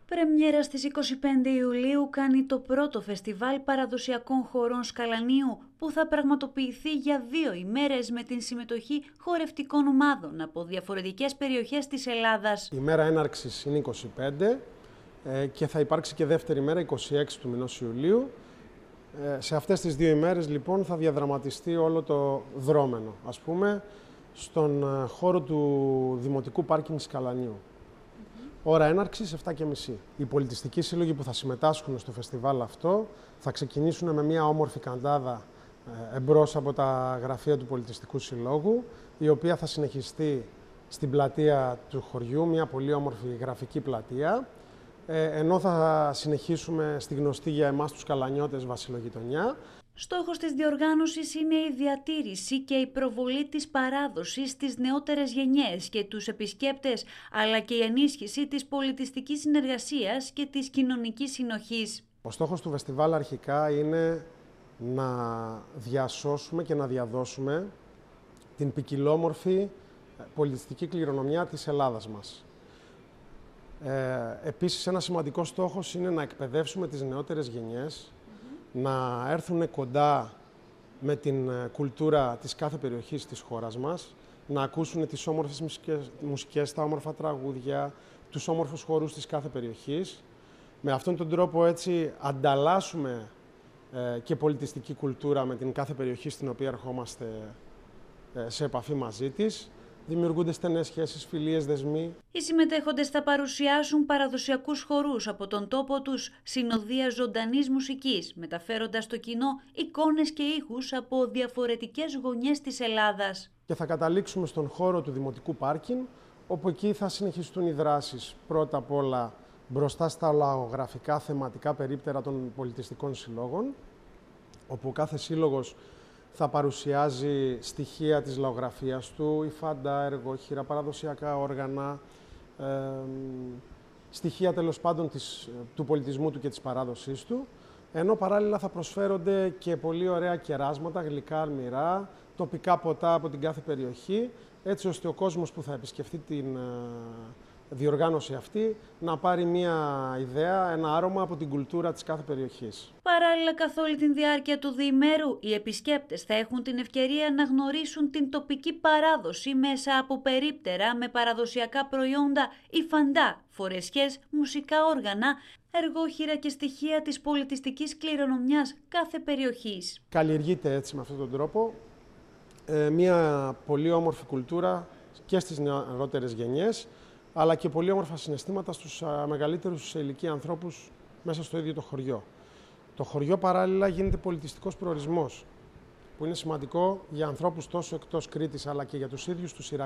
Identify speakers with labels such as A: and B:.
A: Πρεμιέρα στις 25 Ιουλίου κάνει το πρώτο φεστιβάλ παραδοσιακών χορών Σκαλανίου, που θα πραγματοποιηθεί για 2 ημέρες με την συμμετοχή χορευτικών ομάδων από διαφορετικές περιοχές της Ελλάδας.
B: Η μέρα έναρξης είναι 25 και θα υπάρξει και δεύτερη μέρα, 26 του μηνός Ιουλίου. Σε αυτές τις 2 ημέρες λοιπόν θα διαδραματιστεί όλο το δρόμενο, ας πούμε, στον χώρο του Δημοτικού Πάρκινγκ Σκαλανίου. Ώρα έναρξης 7:30. Οι πολιτιστικοί σύλλογοι που θα συμμετάσχουν στο φεστιβάλ αυτό θα ξεκινήσουν με μια όμορφη καντάδα εμπρός από τα γραφεία του Πολιτιστικού Συλλόγου, η οποία θα συνεχιστεί στην πλατεία του χωριού, μια πολύ όμορφη γραφική πλατεία, ενώ θα συνεχίσουμε στη γνωστή για εμάς τους Καλανιώτες Βασιλογειτονιά.
A: Στόχος της διοργάνωσης είναι η διατήρηση και η προβολή της παράδοσης στις νεότερες γενιές και τους επισκέπτες, αλλά και η ενίσχυση της πολιτιστικής συνεργασίας και της κοινωνικής συνοχής.
B: Ο στόχος του φεστιβάλ αρχικά είναι να διασώσουμε και να διαδώσουμε την ποικιλόμορφη πολιτιστική κληρονομιά της Ελλάδας μας. Επίσης, ένα σημαντικό στόχος είναι να εκπαιδεύσουμε τις νεότερες γενιές, να έρθουν κοντά με την κουλτούρα της κάθε περιοχής της χώρας μας, να ακούσουν τις όμορφες μουσικές, τα όμορφα τραγούδια, τους όμορφους χορούς της κάθε περιοχής. Με αυτόν τον τρόπο έτσι ανταλλάσσουμε και πολιτιστική κουλτούρα με την κάθε περιοχή στην οποία ερχόμαστε σε επαφή μαζί της. Δημιουργούνται στενές σχέσεις, φιλίες, δεσμοί.
A: Οι συμμετέχοντες θα παρουσιάσουν παραδοσιακούς χορούς από τον τόπο τους, συνοδεία ζωντανής μουσικής, μεταφέροντας στο κοινό εικόνες και ήχους από διαφορετικές γωνιές της Ελλάδας.
B: Και θα καταλήξουμε στον χώρο του Δημοτικού Πάρκινγκ, όπου εκεί θα συνεχιστούν οι δράσεις. Πρώτα απ' όλα μπροστά στα λαογραφικά θεματικά περίπτερα των πολιτιστικών συλλόγων, όπου κάθε σύλλογος θα παρουσιάζει στοιχεία της λαογραφίας του, υφαντά, εργόχειρα, παραδοσιακά όργανα, στοιχεία τέλος πάντων του πολιτισμού του και της παράδοσής του, ενώ παράλληλα θα προσφέρονται και πολύ ωραία κεράσματα, γλυκά αλμυρά, τοπικά ποτά από την κάθε περιοχή, έτσι ώστε ο κόσμος που θα επισκεφτεί την διοργάνωση αυτή να πάρει μια ιδέα, ένα άρωμα από την κουλτούρα της κάθε περιοχής.
A: Παράλληλα, καθ' όλη τη διάρκεια του διημέρου, οι επισκέπτες θα έχουν την ευκαιρία να γνωρίσουν την τοπική παράδοση μέσα από περίπτερα με παραδοσιακά προϊόντα, υφαντά, φορεσιές, μουσικά όργανα, εργόχειρα και στοιχεία της πολιτιστικής κληρονομιάς κάθε περιοχής.
B: Καλλιεργείται έτσι με αυτόν τον τρόπο μια πολύ όμορφη κουλτούρα και στις νεότερες γενιές, αλλά και πολύ όμορφα συναισθήματα στους μεγαλύτερους σε ηλικία ανθρώπους μέσα στο ίδιο το χωριό. Το χωριό παράλληλα γίνεται πολιτιστικός προορισμός, που είναι σημαντικό για ανθρώπους τόσο εκτός Κρήτης, αλλά και για τους ίδιους τους